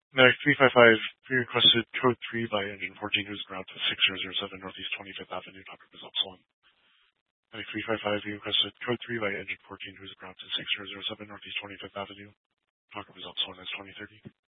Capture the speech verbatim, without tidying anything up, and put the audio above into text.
Medic three five five, we requested code three by engine fourteen, who's ground to six zero zero seven Northeast twenty-fifth Avenue, talk results one. Medic three five five, we requested code three by engine fourteen, who's ground to six zero zero seven Northeast twenty-fifth Avenue, talk results one as twenty thirty.